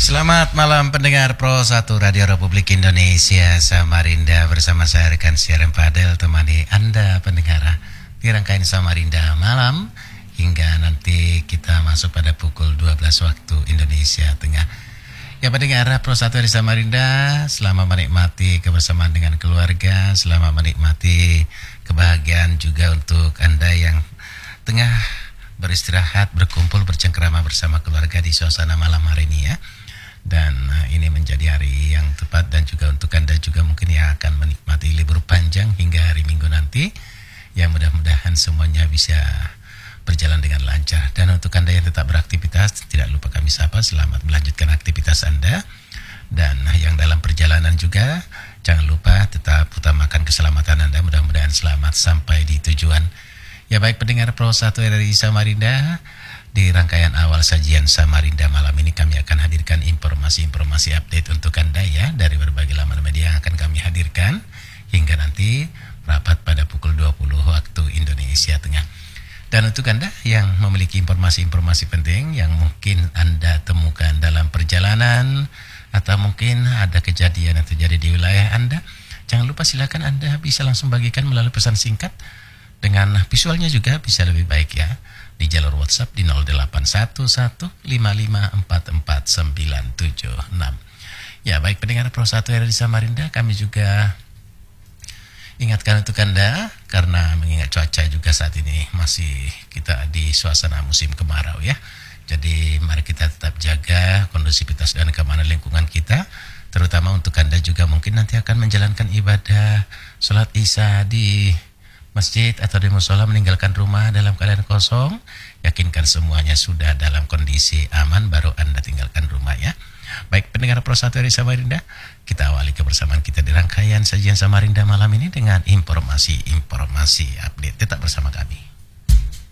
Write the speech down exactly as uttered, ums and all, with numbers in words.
Selamat malam pendengar Pro satu Radio Republik Indonesia Samarinda. Bersama saya rekan siaran Fadel, temani Anda pendengar di rangkaian Samarinda malam hingga nanti kita masuk pada pukul dua belas waktu Indonesia Tengah. Ya pendengar Pro satu di Samarinda, selama menikmati kebersamaan dengan keluarga, selama menikmati kebahagiaan juga untuk Anda yang tengah beristirahat, berkumpul, bercengkrama bersama keluarga di suasana malam hari ini ya. Dan uh, ini menjadi hari yang tepat dan juga untuk Anda juga mungkin yang akan menikmati libur panjang hingga hari Minggu nanti. Yang mudah-mudahan semuanya bisa berjalan dengan lancar. Dan untuk Anda yang tetap beraktivitas, tidak lupa kami sapa, selamat melanjutkan aktivitas Anda. Dan uh, yang dalam perjalanan juga, jangan lupa tetap utamakan keselamatan Anda, mudah-mudahan selamat sampai di tujuan. Ya baik pendengar Pro satu R R I Samarinda, di rangkaian awal sajian Samarinda malam ini kami akan hadirkan informasi-informasi update untuk Anda ya, dari berbagai laman media yang akan kami hadirkan hingga nanti rapat pada pukul dua puluh waktu Indonesia Tengah. Dan untuk Anda yang memiliki informasi-informasi penting yang mungkin Anda temukan dalam perjalanan atau mungkin ada kejadian yang terjadi di wilayah Anda, jangan lupa silakan Anda bisa langsung bagikan melalui pesan singkat. Dengan visualnya juga bisa lebih baik ya, di jalur WhatsApp di nol delapan satu satu lima lima empat empat sembilan tujuh enam. Ya baik pendengar Pro satu R R I Samarinda, kami juga ingatkan untuk Anda, karena mengingat cuaca juga saat ini masih kita di suasana musim kemarau ya. Jadi mari kita tetap jaga kondusivitas dan keamanan lingkungan kita, terutama untuk Anda juga mungkin nanti akan menjalankan ibadah sholat isya di masjid atau di musola, meninggalkan rumah dalam keadaan kosong. Yakinkan semuanya sudah dalam kondisi aman, baru Anda tinggalkan rumah ya. Baik pendengar Pro satu R R I Samarinda, kita awali kebersamaan kita di rangkaian sajian Samarinda malam ini dengan informasi-informasi update. Tetap bersama kami.